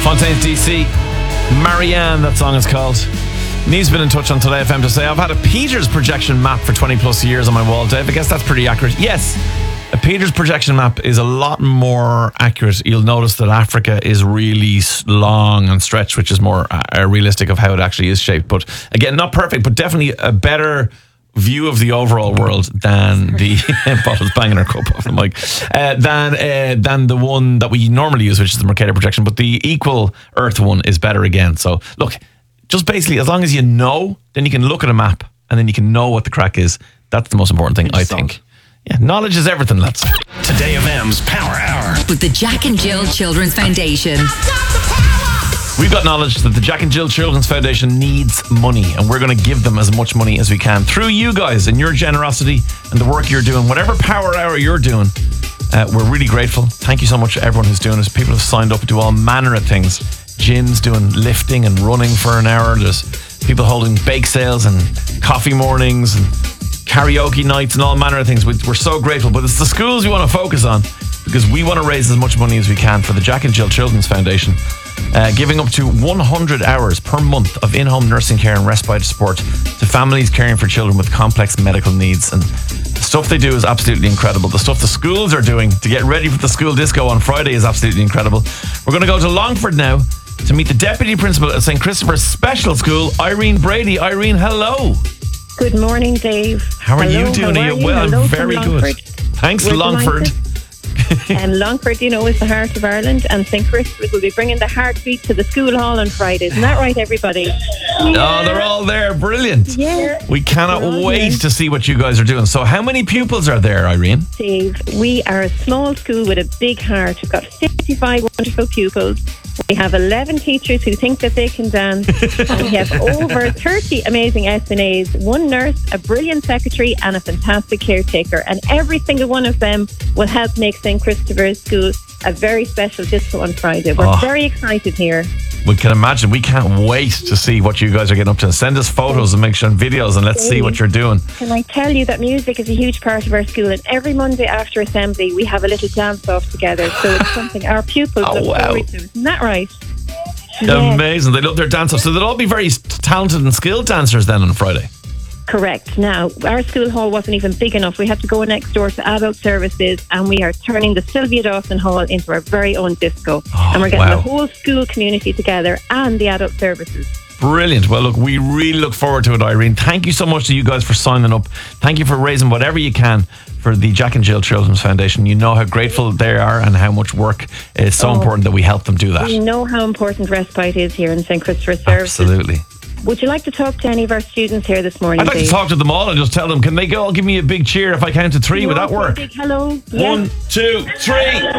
Fontaines DC, Marianne, that song is called. Neve's been in touch on Today FM to say, I've had a Peters projection map for 20 plus years on my wall, Dave. I guess that's pretty accurate. Yes, a Peters projection map is a lot more accurate. You'll notice that Africa is really long and stretched, which is more realistic of how it actually is shaped. But again, not perfect, but definitely a better view of the overall world than the bottle's banging her cup off the mic, than the one that we normally use, which is the Mercator projection. But the Equal Earth one is better again. So look, just basically, as long as you know, then you can look at a map and then you can know what the crack is. That's the most important thing, I think. Yeah, knowledge is everything, lads. Today FM's Power Hour with the Jack and Jill Children's Foundation. We've got knowledge that the Jack and Jill Children's Foundation needs money, and we're going to give them as much money as we can through you guys and your generosity and the work you're doing. Whatever Power Hour you're doing, we're really grateful. Thank you so much to everyone who's doing this. People have signed up to do all manner of things. Jim's doing lifting and running for an hour. There's people holding bake sales and coffee mornings and karaoke nights and all manner of things. We're so grateful, but it's the schools we want to focus on because we want to raise as much money as we can for the Jack and Jill Children's Foundation, giving up to 100 hours per month of in-home nursing care and respite support to families caring for children with complex medical needs. And the stuff they do is absolutely incredible. The stuff the schools are doing to get ready for the school disco on Friday is absolutely incredible. We're going to go to Longford now to meet the Deputy Principal at St. Christopher's Special School, Irene Brady. Irene, hello. Good morning, Dave. How are you doing? How are you? Well, hello, I'm very good. Thanks, We're Longford. And Longford, you know, is the heart of Ireland, and St. Christopher's will be bringing the heartbeat to the school hall on Friday. Isn't that right, everybody? Oh, they're all there. Brilliant. Yeah. We cannot wait to see what you guys are doing. So how many pupils are there, Irene? Dave, we are a small school with a big heart. We've got 55 wonderful pupils. We have 11 teachers who think that they can dance, and we have over 30 amazing SNAs, one nurse, a brilliant secretary, and a fantastic caretaker. And every single one of them will help make St. Christopher's School a very special disco on Friday. We're very excited here. We can imagine. We can't wait to see what you guys are getting up to. Send us photos and make sure and videos, and let's see what you're doing. Can I tell you that music is a huge part of our school, and every Monday after assembly we have a little dance off together, so it's something our pupils look forward to. Isn't that right? Amazing. They love their dance off. So they'll all be very talented and skilled dancers then on Friday. Correct. Now, our school hall wasn't even big enough. We had to go next door to adult services, and we are turning the Sylvia Dawson Hall into our very own disco. And we're getting the whole school community together and the adult services. Brilliant. Well, look, we really look forward to it, Irene. Thank you so much to you guys for signing up. Thank you for raising whatever you can for the Jack and Jill Children's Foundation. You know how grateful they are and how much work is so important that we help them do that. We know how important respite is here in St. Christopher's Services. Absolutely. Would you like to talk to any of our students here this morning, I'd like Dave? to talk to them all and just tell them, can they all give me a big cheer if I count to three? Would that work? Big hello. 1, 2, 3.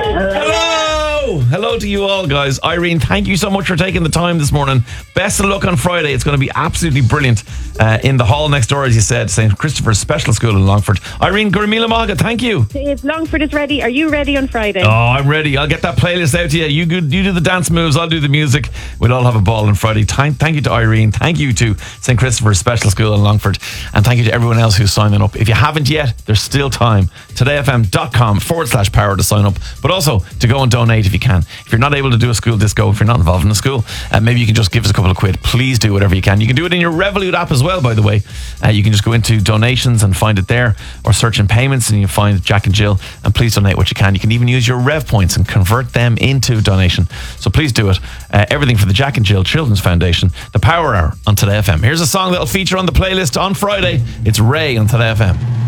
Hello. Hello to you all, guys. Irene, thank you so much for taking the time this morning. Best of luck on Friday. It's going to be absolutely brilliant in the hall next door, as you said, St. Christopher's Special School in Longford. Irene, Gurmila Maga, thank you. Dave, Longford is ready. Are you ready on Friday? Oh, I'm ready. I'll get that playlist out to you. You do the dance moves. I'll do the music. We'll all have a ball on Friday. Thank you to Irene. Thank you to St. Christopher's Special School in Longford. And thank you to everyone else who's signing up. If you haven't yet, there's still time. todayfm.com/power to sign up. But also to go and donate if you can. If you're not able to do a school disco, if you're not involved in a school, maybe you can just give us a couple of quid. Please do whatever you can. You can do it in your Revolut app as well, by the way. You can just go into donations and find it there, or search in payments and you find Jack and Jill, and please donate what you can. You can even use your Rev points and convert them into donation. So please do it. Everything for the Jack and Jill Children's Foundation. The Power Hour on Today FM. Here's a song that'll feature on the playlist on Friday. It's Ray on Today FM.